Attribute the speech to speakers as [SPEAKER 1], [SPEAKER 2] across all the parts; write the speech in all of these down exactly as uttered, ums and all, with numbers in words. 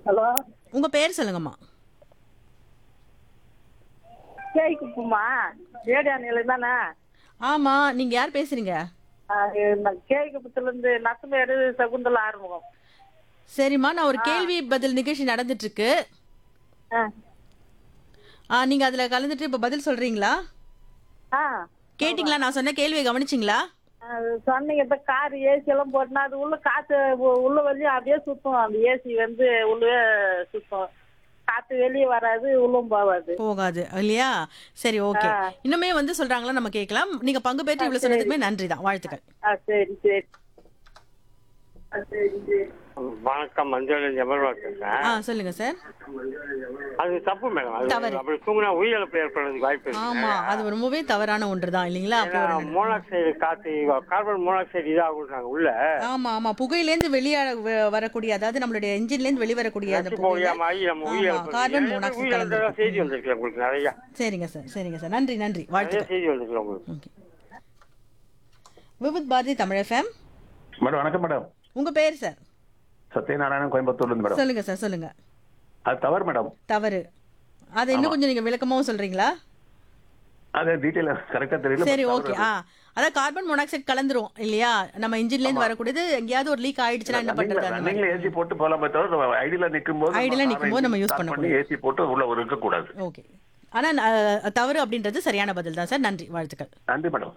[SPEAKER 1] Hello,
[SPEAKER 2] உங்க பேர் சொல்லுங்கம்மா.
[SPEAKER 1] கேக்குப்புமா ரேடியோ நிலையம் தானே?
[SPEAKER 2] ஆமா, நீங்க யார் பேசுறீங்க?
[SPEAKER 1] கேக்குப்பத்துல இருந்து நசமேடு சகுந்தலா ஆறுமுகம்.
[SPEAKER 2] சரிம்மா, நான் ஒரு
[SPEAKER 1] ஆ.
[SPEAKER 2] கேள்வி பதில் நிகழ்ச்சி நடந்துட்டு இருக்கு.
[SPEAKER 1] ஆ.
[SPEAKER 2] ஆ, நீங்க அதுல கலந்துட்டு இப்ப பதில் சொல்றீங்களா?
[SPEAKER 1] ஆ.
[SPEAKER 2] கேட்டிங்களா? நான் சொன்ன கேள்வியை கவனிச்சிங்களா?
[SPEAKER 1] அது சொன்னீங்க இப்ப கார் ஏசி எல்லாம் போட்டுனா அது உள்ள காத்து உ- உள்ள வரையும் அப்படியே சுத்தும். அந்த ஏசி வந்து உள்ளே சுத்தும். காத்து வெளியே வராது, உள்ளும் போகாது.
[SPEAKER 2] போகாது இல்லையா? சரி, ஓகே.
[SPEAKER 1] ஆ.
[SPEAKER 2] இன்னுமே வந்து சொல்றாங்களா, நம்ம கேட்கலாம். நீங்க பங்கு பெற்று
[SPEAKER 1] ஆ,
[SPEAKER 2] இவ்வளவு
[SPEAKER 1] சரி.
[SPEAKER 2] சொன்னதுக்குமே நன்றி தான், வாழ்த்துக்கள்.
[SPEAKER 1] ஆ, சரி சரி. ஆ, சரி சரி.
[SPEAKER 3] வணக்கம், மஞ்சள் ஜமல் பேசுறேன்.
[SPEAKER 2] ஆ, சொல்லுங்க சார்.
[SPEAKER 3] அது தப்பு மேடம். அது
[SPEAKER 2] தவறு.
[SPEAKER 3] அப்படி தூங்கினா உயிரிழப்பு ஏற்படுறதுக்கு வாய்ப்பு இருக்கு.
[SPEAKER 2] ஆமா, அது ரொம்பவே தவறான ஒன்றுதான் இல்லைங்களா? அப்படி
[SPEAKER 3] ஏன்னா
[SPEAKER 2] ஒரு நட-
[SPEAKER 3] மோனாக்சைடு காத்து, கார்பன் மோனாக்சைடு இதாகுறாங்க உள்ள.
[SPEAKER 2] ஆமா ஆமா, புகையிலேருந்து வெளியே வரக்கூடிய, அதாவது நம்மளுடைய என்ஜின்ல இருந்து வெளிவரக்கூடிய அந்த
[SPEAKER 3] நச்சு
[SPEAKER 2] புகையில
[SPEAKER 3] போகாம ஆகி நம்ம
[SPEAKER 2] ஆமா,
[SPEAKER 3] உயிரிழப்பு
[SPEAKER 2] கார்பன்
[SPEAKER 3] நிறைய பேர்
[SPEAKER 2] மோனாக்சைடு
[SPEAKER 3] உயிரிழந்ததா
[SPEAKER 2] கலந்துருக்கு.
[SPEAKER 3] செய்தி வந்திருக்கு உங்களுக்கு. நிறைய
[SPEAKER 2] சரிங்க சார், சரிங்க சார், நன்றி நன்றி,
[SPEAKER 3] நிறைய
[SPEAKER 2] வாழ்த்துக்கள்.
[SPEAKER 3] செய்தி வந்திருக்கு உங்களுக்கு.
[SPEAKER 2] Okay. Vividh Bharathi Tamil FM.
[SPEAKER 4] Madam வணக்கம் மேடம்.
[SPEAKER 2] உங்க பேர் சார்?
[SPEAKER 4] சத்யநாராயணன், கோயம்புத்தூர்ல இருந்து மேடம்.
[SPEAKER 2] சொல்லுங்க சார், சொல்லுங்க.
[SPEAKER 4] அது தவறு மேடம்.
[SPEAKER 2] தவறு. அதை இன்னும்
[SPEAKER 4] ஆமா.
[SPEAKER 2] கொஞ்சம் நீங்க விளக்கமாவும் சொல்றீங்களா?
[SPEAKER 4] அது டீடைல் கரெக்டா தெரியல.
[SPEAKER 2] சரி,
[SPEAKER 4] but
[SPEAKER 2] ஓகே.
[SPEAKER 4] தவறு
[SPEAKER 2] ஆ, அதான் கார்பன் மோனாக்சைடு கலந்துரும் இல்லையா? நம்ம இன்ஜின்ல இருந்து
[SPEAKER 4] ஆமா.
[SPEAKER 2] வரக்கூடியது எங்கேயாவது ஒரு லீக் ஆயிடுச்சுன்னா என்ன பண்றது? அந்த
[SPEAKER 4] ரன்னிங்ல
[SPEAKER 2] மாதிரி.
[SPEAKER 4] ஏசி போட்டு போலாமே தவிர ஐடியில நிக்கும் போது
[SPEAKER 2] ஐடியில நிக்கும்போது நம்ம யூஸ் பண்ணக்கூடாது.
[SPEAKER 4] ஏசி போட்டு உள்ள ஒரு இருக்க கூடாது.
[SPEAKER 2] ஓகே. ஆனா அஹ், தவறு அப்படின்றது சரியான பதில் தான் சார். நன்றி, வாழ்த்துக்கள்.
[SPEAKER 4] நன்றி மேடம்.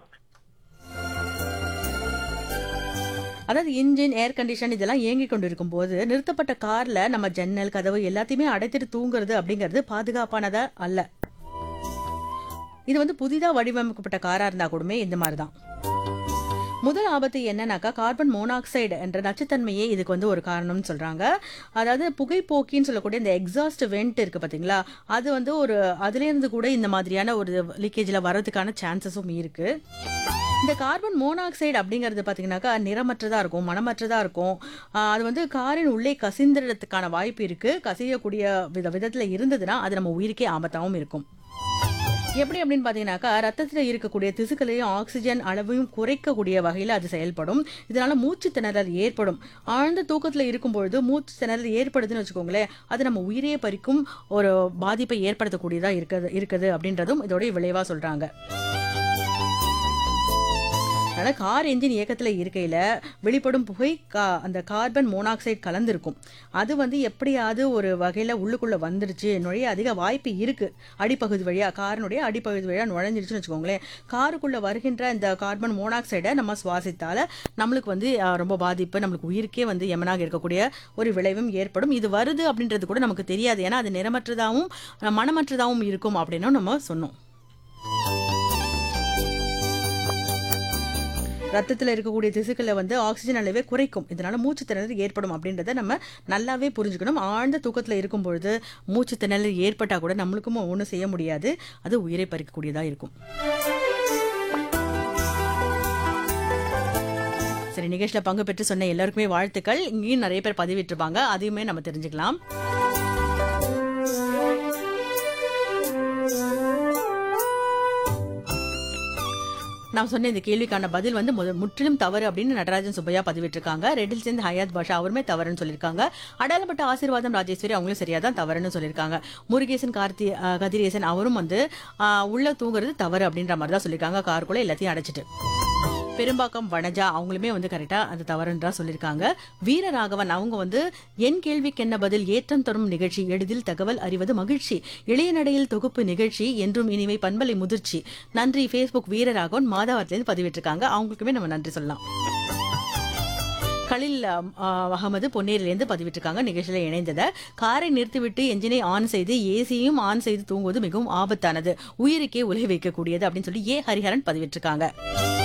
[SPEAKER 2] அதாவது இன்ஜின், ஏர் கண்டிஷன் இதெல்லாம் இயங்கி கொண்டிருக்கும் போது நிறுத்தப்பட்ட கார்ல நம்ம ஜன்னல், கதவு எல்லாத்தையுமே அடைத்துட்டு தூங்குறது அப்படிங்கிறது பாதுகாப்பானதா அல்ல. இது வந்து புதிதா வடிவமைக்கப்பட்ட காரா இருந்தா கூடமே இந்த மாதிரி தான். முதல் ஆபத்து என்னன்னாக்கா, கார்பன் மோனாக்சைடு என்ற நச்சுத்தன்மையே இதுக்கு வந்து ஒரு காரணம்னு சொல்றாங்க. அதாவது புகைப்போக்கின்னு சொல்லக்கூடிய இந்த எக்ஸாஸ்ட் வெண்ட் இருக்கு பாத்தீங்களா, அது வந்து ஒரு அதுல இருந்து கூட இந்த மாதிரியான ஒரு லீக்கேஜ்ல வர்றதுக்கான சான்சஸும் இருக்கு. இந்த கார்பன் மோனாக்சைடு அப்படிங்கிறது பார்த்தீங்கன்னாக்கா நிறமற்றதாக இருக்கும், மனமற்றதாக இருக்கும். ஆஹ் அது வந்து காரின் உள்ளே கசிந்துறதுக்கான வாய்ப்பு இருக்கு. கசியக்கூடிய வித விதத்தில் இருந்ததுன்னா அது நம்ம உயிருக்கே ஆபத்தாகவும் இருக்கும். எப்படி அப்படின்னு பார்த்தீங்கன்னாக்கா, ரத்தத்தில் இருக்கக்கூடிய திசுக்களையும் ஆக்சிஜன் அளவையும் குறைக்கக்கூடிய வகையில் அது செயல்படும். இதனால மூச்சு திணறல் ஏற்படும். ஆழ்ந்த தூக்கத்தில் இருக்கும்பொழுது மூச்சு திணறல் ஏற்படுதுன்னு வச்சுக்கோங்களேன், அது நம்ம உயிரையே பறிக்கும் ஒரு பாதிப்பை ஏற்படுத்தக்கூடியதாக இருக்குது இருக்குது அப்படின்றதும் இதோடைய விளைவாக சொல்றாங்க. அதனால் கார் என்ஜின் இயக்கத்தில் இருக்கையில் வெளிப்படும் புகை கா அந்த கார்பன் மோனாக்சைடு கலந்துருக்கும். அது வந்து எப்படியாவது ஒரு வகையில் உள்ளுக்குள்ளே வந்துடுச்சு, நுழைய அதிக வாய்ப்பு இருக்குது. அடிப்பகுதி வழியாக, காரினுடைய அடிப்பகுதி வழியாக நுழைஞ்சிருச்சுன்னு வச்சுக்கோங்களேன், காருக்குள்ளே வருகின்ற இந்த கார்பன் மோனாக்சைடை நம்ம சுவாசித்தால் நம்மளுக்கு வந்து அஹ், ரொம்ப பாதிப்பு, நம்மளுக்கு உயிருக்கே வந்து எமனாக இருக்கக்கூடிய ஒரு விளைவும் ஏற்படும். இது வருது அப்படின்றது கூட நமக்கு தெரியாது, ஏன்னா அது நிறமற்றதாகவும் அஹ், மனமற்றதாகவும் இருக்கும் அப்படின்னும் நம்ம சொன்னோம். ரத்தத்தில் இருக்கக்கூடிய திசுக்களை வந்து ஆக்சிஜன் அளவே குறைக்கும். இதனால மூச்சு திணறல் ஏற்படும் அப்படின்றத நம்ம நல்லாவே புரிஞ்சுக்கணும். ஆழ்ந்த தூக்கத்தில் இருக்கும் பொழுது மூச்சு திணறல் ஏற்பட்டால் கூட நம்மளுக்கும் ஒன்றும் செய்ய முடியாது, அது உயிரை பறிக்கக்கூடியதாக இருக்கும். சரி, நிகழ்ச்சியில் பங்கு பெற்று சொன்ன எல்லாருக்குமே வாழ்த்துக்கள். இங்கேயும் நிறைய பேர் பதிவிட்டிருப்பாங்க, அதையுமே நம்ம தெரிஞ்சுக்கலாம். நான் சொன்ன இந்த கேள்விக்கான பதில் வந்து முத- முற்றிலும் தவறு அப்படின்னு நடராஜன் சுப்பையா பதிவிட்டிருக்காங்க. ரெட்டில் சேர்ந்து ஹயாத் பாஷா அவருமே தவறுன்னு சொல்லியிருக்காங்க. அடையாளப்பட்ட ஆசீர்வாதம் ராஜேஸ்வரி அவங்களும் சரியா தான் தவறுன்னு சொல்லியிருக்காங்க. முருகேசன் கார்த்தி அஹ், கதிரேசன் அவரும் வந்து அஹ், உள்ள தூங்குறது தவறு அப்படின்ற மாதிரி தான் சொல்லியிருக்காங்க, காருக்குள்ள எல்லாத்தையும் அடைச்சிட்டு. பெரும்பாக்கம் வனஜா அவங்களுமே வந்து கரெக்டா அது தவறுன்றா சொல்லியிருக்காங்க. வீரராகவன் அவங்க வந்து என் கேள்விக்கு என்ன பதில், ஏற்றம் தரும் நிகழ்ச்சி, எளிதில் தகவல் அறிவது மகிழ்ச்சி, இளைய நடையில் தொகுப்பு நிகழ்ச்சி, என்றும் இனிமை பண்பலை முதிர்ச்சி. நன்றி. ஃபேஸ்புக் வீரராகவன் மாதாவரத்திலிருந்து பதிவிட்டிருக்காங்க, அவங்களுக்குமே நம்ம நன்றி சொல்லலாம். கலில் அஹ், அகமது பொன்னேரிலிருந்து பதிவிட்டிருக்காங்க, நிகழ்ச்சியில் இணைந்ததை காரை நிறுத்திவிட்டு என்ஜினை ஆன் செய்து ஏசியும் ஆன் செய்து தூங்குவது மிகவும் ஆபத்தானது, உயிருக்கே உலை வைக்கக்கூடியது அப்படின்னு சொல்லி ஏ ஹரிஹரன் பதிவிட்டிருக்காங்க.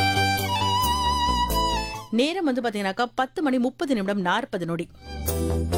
[SPEAKER 2] நேரம் வந்து பாத்தீங்கன்னாக்கா பத்து மணி முப்பது நிமிடம் நாற்பது நொடி.